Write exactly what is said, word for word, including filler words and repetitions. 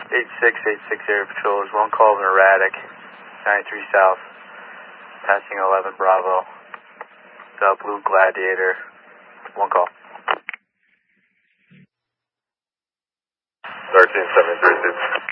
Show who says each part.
Speaker 1: eight six eight six Air Patrol is one call of an erratic, ninety-three South, passing eleven Bravo, the Blue Gladiator, one call.
Speaker 2: thirteen seven three six.